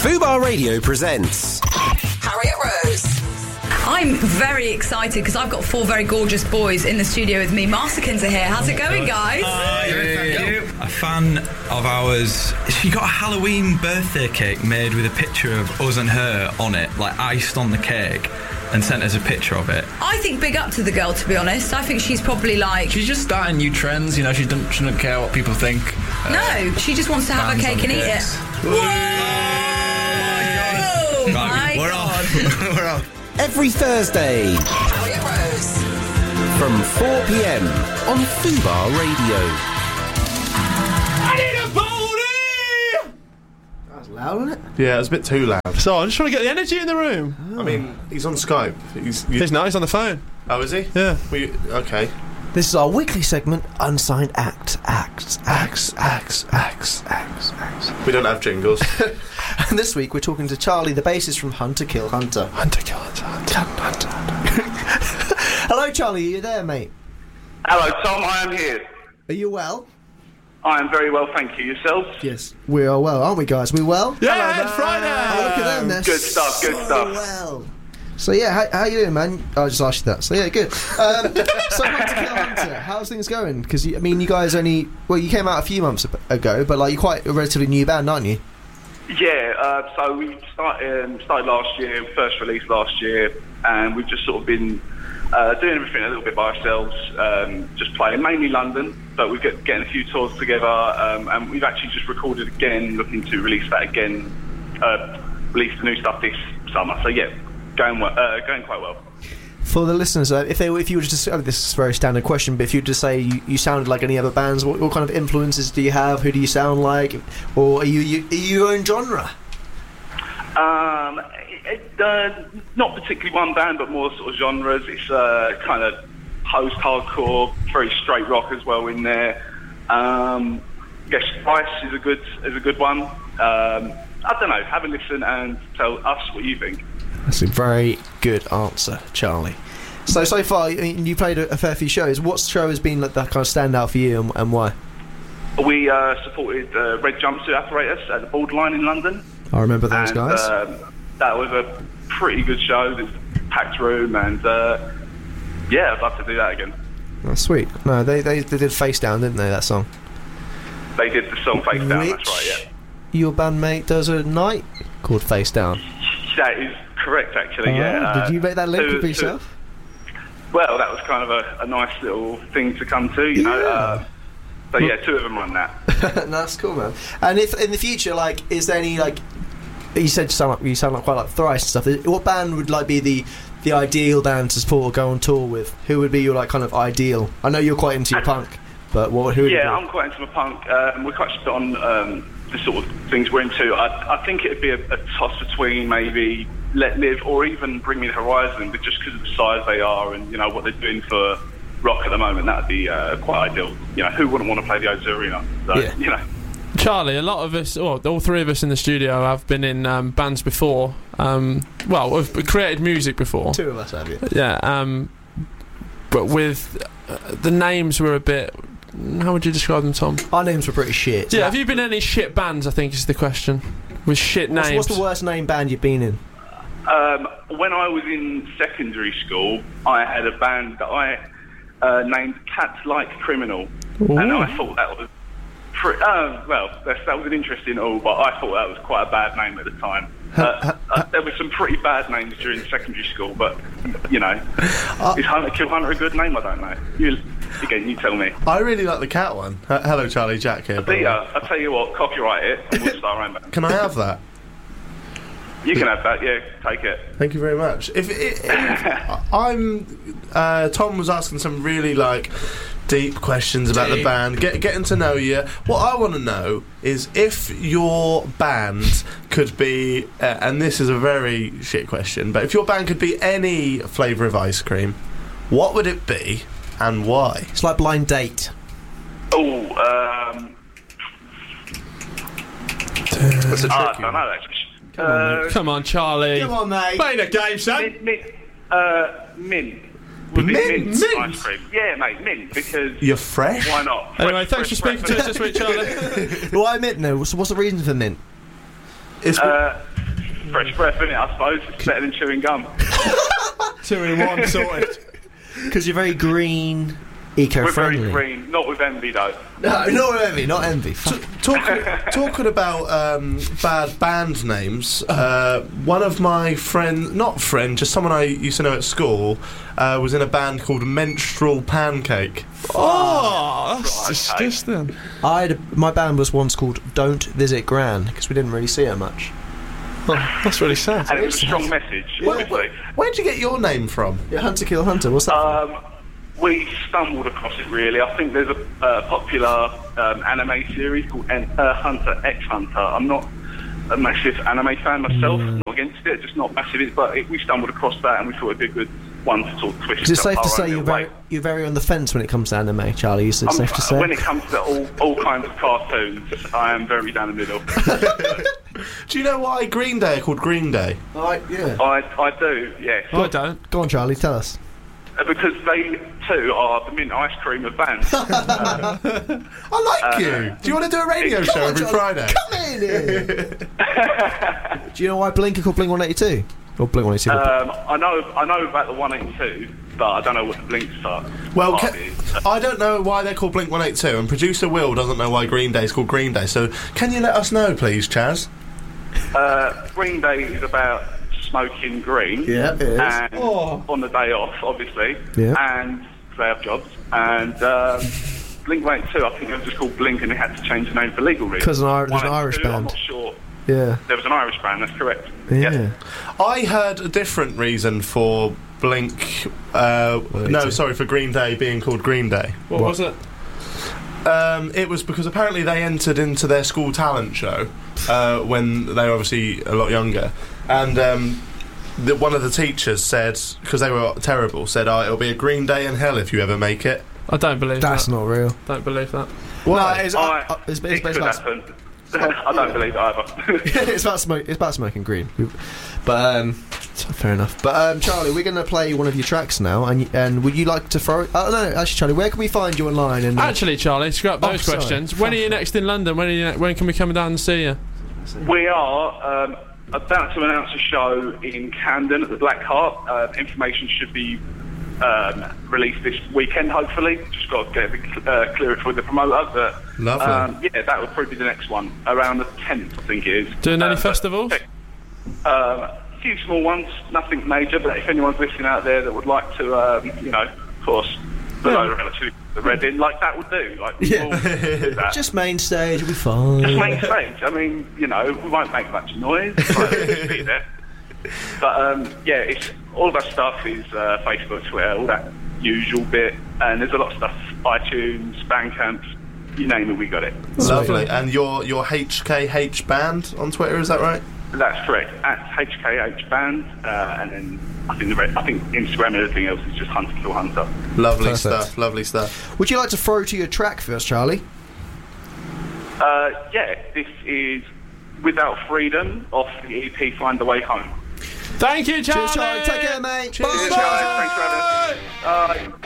Fubar Radio presents Harriet Rose. I'm very excited because I've got four very gorgeous boys in the studio with me. Masterkins are here. How's it going, guys? A fan of ours, she got a Halloween birthday cake made with a picture of us and her on it, like iced on the cake, and sent us a picture of it. I think big up to the girl, to be honest. I think she's probably like... She's just starting new trends, you know, she doesn't care what people think. No, she just wants to have her cake and eat it. Whoa! Right, we're off. We're off. every Thursday Harriet Rose. from 4 p.m. on Fubar Radio. I need a pony! That was loud, wasn't it? Yeah, it was a bit too loud. So I'm just trying to get the energy in the room. I mean, he's on Skype. He's He's on the phone. Oh, is he? Yeah. Okay. This is our weekly segment, Unsigned Acts. We don't have jingles. And this week we're talking to Charlie, the bassist from Hunter Kill Hunter. Hunter. Hello, Charlie, are you there, mate? Hello, Tom. I am here. Are you well? I am very well, thank you. Yourselves? Yes. We are well, aren't we, guys? We well? Yeah, it's Friday. Oh, look at them, they're Good stuff, good so stuff. well. So yeah, how you doing, man? I just asked you that. So yeah, good. So Hunter Kill Hunter, how's things going? Because you guys only you came out a few months ago, but like you're quite a relatively new band, aren't you? Yeah, so we started last year, first release last year, and we've just sort of been doing everything a little bit by ourselves, just playing mainly London, but we're getting a few tours together, and we've actually just recorded again, looking to release that again, release the new stuff this summer. So yeah, going quite well. For the listeners, if you were just this is a very standard question, but if you were to say you sounded like any other bands, what kind of influences do you have? Who do you sound like, or are you your own genre? Not particularly one band, but more sort of genres. It's kind of post-hardcore, very straight rock as well in there. I guess Spice is a good one. I don't know. Have a listen and tell us what you think. That's a very good answer, Charlie. So far, you played a fair few shows. What show has been like that kind of standout for you, and why? We supported Red Jumpsuit Apparatus at the Borderline in London. I remember those guys. That was a pretty good show. There's a packed room, and yeah, I'd love to do that again. Oh, sweet. No, they did Face Down, didn't they? That song. They did the song Face Down. That's right. Yeah. Your bandmate does a night called Face Down. That is correct, actually. Yeah. Did you make that link for yourself? Well, that was kind of a nice little thing to come to, you know. So yeah, two of them run that. That's cool, man. And if in the future, like, is there any like you said you sound like quite like Thrice and stuff? What band would like be the ideal band to support or go on tour with? Who would be your like kind of ideal? I know you're quite into your punk, but who would it be? I'm quite into my punk. We're quite split on the sort of things we're into. I think it'd be a toss between maybe Let Live or even Bring Me the Horizon, but just because of the size they are and you know what they're doing for rock at the moment, that'd be quite ideal. You know, who wouldn't want to play the O2 Arena? So, yeah. You know. Charlie, a lot of us, all three of us in the studio have been in bands before. We've created music before. Two of us have, yeah. But with the names were a bit... How would you describe them, Tom? Our names were pretty shit. Yeah, have you been in any shit bands, I think is the question. With shit names. What's the worst name band you've been in? When I was in secondary school, I had a band that I named Cats Like Criminal. Ooh. And I thought that was that was an interesting but I thought that was quite a bad name at the time. There were some pretty bad names during secondary school, but you know, is Hunter Kill Hunter a good name? I don't know. You tell me. I really like the cat one. Hello, Charlie, Jack here. I'll tell you what, copyright it and we'll start our own band. Can I have that? You can have that, yeah, take it. Thank you very much. If Tom was asking some really like deep questions about the band, getting to know you. What I want to know is if your band could be, and this is a very shit question, but if your band could be any flavour of ice cream, what would it be and why? It's like Blind Date. That's a tricky I don't know, actually. Come on, Charlie. Come on, mate. Play the game, son. Mint. Would be mint ice cream. Yeah, mate, mint, because... You're fresh? Why not? Anyway, thanks for speaking to us this week, Charlie. Why mint, though? What's the reason for mint? It's Fresh breath, innit, I suppose. It's better than chewing gum. 2 in 1 sorted. Because you're very green, eco-friendly. We're very green, not with envy though. No, not envy, not envy. Talking about bad band names, one of my just someone I used to know at school, was in a band called Menstrual Pancake. Oh, that's Right, disgusting. My band was once called Don't Visit Gran, because we didn't really see her much. Oh, that's really sad. And it was a strong message, obviously. Where'd you get your name from? Yeah, Hunter Kill Hunter, what's that? We stumbled across it, really. I think there's a popular anime series called Hunter x Hunter. I'm not a massive anime fan myself, not against it, just not massive. But we stumbled across that and we thought it'd be a good one to sort of twist. Is it safe up to our say own little way. you're very on the fence when it comes to anime, Charlie? Is it safe to say? When it comes to all kinds of cartoons, I am very down the middle. Do you know why Green Day are called Green Day? Yeah. I do, yes. I don't. Go on, Charlie, tell us. Because they too are the mint ice cream of bands. I like you. Do you want to do a radio show every Friday? Come in here. Do you know why Blink are called Blink 182? Or Blink 182? I know about the 182, but I don't know what the Blinks are. Well, I don't know why they're called Blink 182, and producer Will doesn't know why Green Day is called Green Day. So, can you let us know, please, Chaz? Green Day is about smoking green. Yeah, it is. And on the day off, obviously. Yeah. And they have jobs. And Blink 182, I think it was just called Blink, and they had to change the name for legal reasons. Because there's an Irish 182, I'm band. not sure. Yeah. There was an Irish band, that's correct. Yeah. I heard a different reason for Blink. For Green Day being called Green Day. What was it? It was because apparently they entered into their school talent show when they were obviously a lot younger, and one of the teachers said, because they were terrible, said, it'll be a green day in hell if you ever make it. I don't believe that. That's not real. Don't believe that. Well, It could happen. I don't believe it either. it's about smoking green. But fair enough. But Charlie, we're going to play one of your tracks now, and would you like to throw it? Oh no, actually, Charlie, where can we find you online? And actually, Charlie, scrap those questions. When are you next in London? When can we come down and see you? We are about to announce a show in Camden at the Black Heart. Information should be released this weekend, hopefully. Just got to get clear it with the promoter. But, lovely. That would probably be the next one, around the 10th, I think it is. Doing any festivals? A few small ones, nothing major, but if anyone's listening out there that would like to, of course, the Red Inn, like that would do. Like, we'll do that. Just main stage, it'll be fine. Just main stage. I mean, we won't make much noise. But it'll be there. But it's all of our stuff is Facebook, Twitter, all that usual bit, and there's a lot of stuff. iTunes, Bandcamp, you name it, we got it. Lovely. And your HKH band on Twitter, is that right? That's correct. At HKH Band, and then I think Instagram and everything else is just Hunter Kill Hunter. Lovely stuff. Lovely stuff. Would you like to throw to your track first, Charlie? This is Without Freedom off the EP Find the Way Home. Thank you, Charlie. Cheers, Charlie. Take care, mate. Cheers, Bye. Thanks for having us.